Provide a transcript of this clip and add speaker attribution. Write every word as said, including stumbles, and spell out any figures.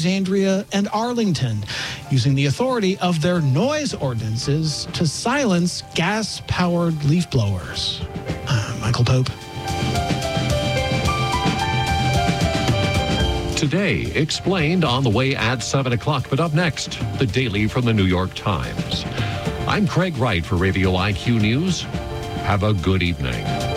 Speaker 1: Alexandria, and Arlington, using the authority of their noise ordinances to silence gas-powered leaf blowers. Uh, Michael Pope.
Speaker 2: Today, explained on the way at seven o'clock. But up next, the Daily from the New York Times. I'm Craig Wright for Radio I Q News. Have a good evening.